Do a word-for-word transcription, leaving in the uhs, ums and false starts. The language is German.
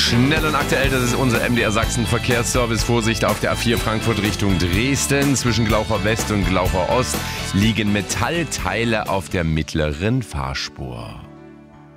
Schnell und aktuell, das ist unser M D R Sachsen Verkehrsservice. Vorsicht auf der A vier Frankfurt Richtung Dresden. Zwischen Glaucher West und Glaucher Ost liegen Metallteile auf der mittleren Fahrspur.